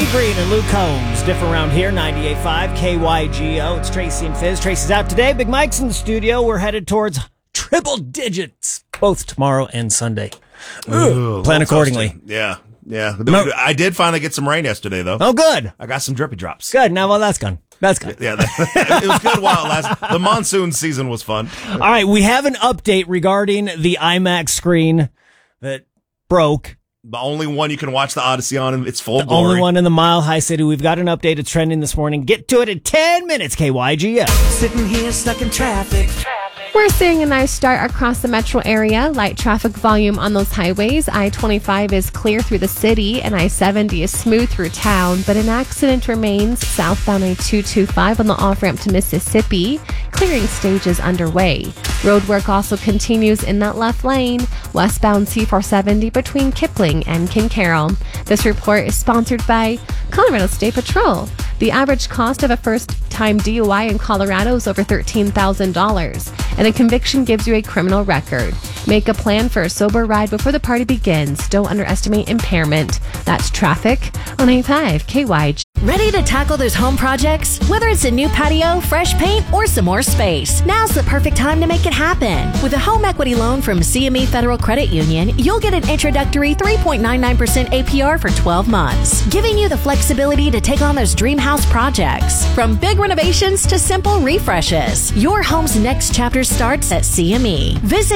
Green and Luke Combs. Different around here, 98.5 KYGO. It's Tracy and Fizz. Tracy's out today. Big Mike's in the studio. We're headed towards triple digits both tomorrow and Sunday. Ooh, plan accordingly. Yeah. No. I did finally get some rain yesterday, though. Oh, good. I got some drippy drops. Good. Now, well, that's gone. That's good. Yeah, it was good while it lasted. The monsoon season was fun. All right, we have an update regarding the IMAX screen that broke. The only one you can watch the Odyssey on in its full The glory. only one in the Mile High City. We've got an update. It's trending this morning. Get to it in 10 minutes, KYGO. Sitting here stuck in traffic. We're seeing a nice start across the metro area. Light traffic volume on those highways. I-25 is clear through the city and I-70 is smooth through town, but an accident remains southbound I-225 on the off-ramp to Mississippi. Clearing stage is underway. Road work also continues in that left lane, westbound C-470 between Kipling and King Carroll. This report is sponsored by Colorado State Patrol. The average cost of a first-time DUI in Colorado is over $13,000, and a conviction gives you a criminal record. Make a plan for a sober ride before the party begins. Don't underestimate impairment. That's traffic on A5 KYG. Ready to tackle those home projects? Whether it's a new patio, fresh paint, or some more space, now's the perfect time to make it happen. With a home equity loan from CME Federal Credit Union, you'll get an introductory 3.99% APR for 12 months, giving you the flexibility to take on those dream house projects. From big renovations to simple refreshes, your home's next chapter starts at CME. Visit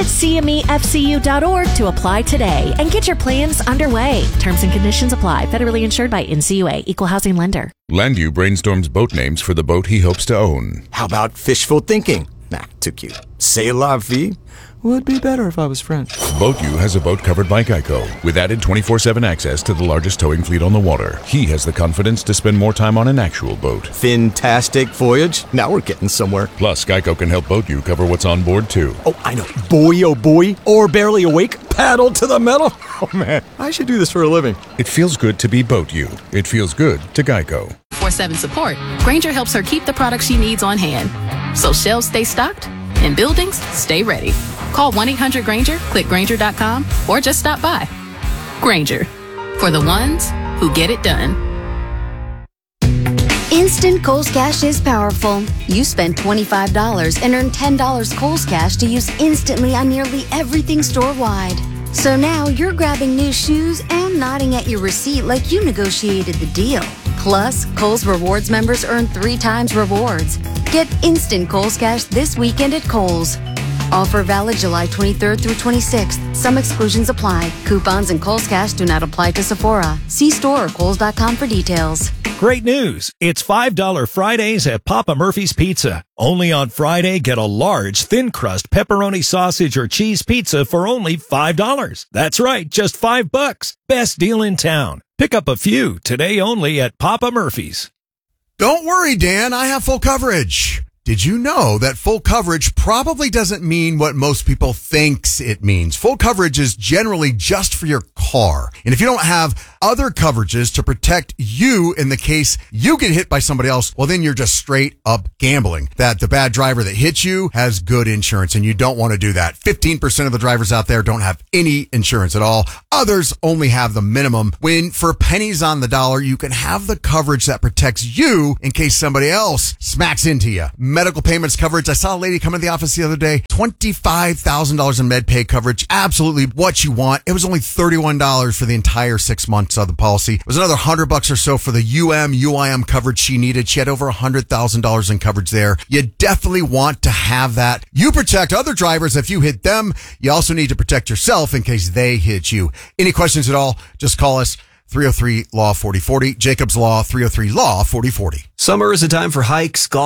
CMEFCU.org to apply today and get your plans underway. Terms and conditions apply. Federally insured by NCUA. Equal housing lender. Landu brainstorms boat names for the boat he hopes to own. How about fishful thinking? Nah, too cute. C'est la vie would be better if I was French. BoatU has a boat covered by Geico, with added 24/7 access to the largest towing fleet on the water. He has the confidence to spend more time on an actual boat. Fantastic voyage. Now we're getting somewhere. Plus, Geico can help BoatU cover what's on board, too. Oh, I know. Boy, oh boy. Or barely awake. Paddle to the metal. Oh, man. I should do this for a living. It feels good to be BoatU. It feels good to Geico. 24/7 support, Grainger helps her keep the products she needs on hand, so shelves stay stocked and buildings stay ready. Call 1-800-GRAINGER, click Grainger.com, or just stop by. Grainger, for the ones who get it done. Instant Kohl's Cash is powerful. You spend $25 and earn $10 Kohl's Cash to use instantly on nearly everything store-wide. So now you're grabbing new shoes and nodding at your receipt like you negotiated the deal. Plus, Kohl's Rewards members earn 3 times rewards. Get instant Kohl's Cash this weekend at Kohl's. Offer valid July 23rd through 26th. Some exclusions apply. Coupons and Kohl's Cash do not apply to Sephora. See store or Kohls.com for details. Great news. It's $5 Fridays at Papa Murphy's Pizza. Only on Friday, get a large, thin crust pepperoni sausage or cheese pizza for only $5. That's right, just $5. Best deal in town. Pick up a few today only at Papa Murphy's. Don't worry, Dan. I have full coverage. Did you know that full coverage probably doesn't mean what most people thinks it means? Full coverage is generally just for your car. And if you don't have other coverages to protect you in the case you get hit by somebody else, well, then you're just straight up gambling that the bad driver that hits you has good insurance, and you don't want to do that. 15% of the drivers out there don't have any insurance at all. Others only have the minimum. When for pennies on the dollar, you can have the coverage that protects you in case somebody else smacks into you. Medical payments coverage. I saw a lady come into the office the other day. $25,000 in med pay coverage. Absolutely what you want. It was only $31 for the entire 6 months of the policy. It was another $100 or so for the UIM coverage she needed. She had over $100,000 in coverage there. You definitely want to have that. You protect other drivers if you hit them. You also need to protect yourself in case they hit you. Any questions at all? Just call us. 303-LAW-4040. Jacobs Law, 303-LAW-4040. Summer is a time for hikes, golf,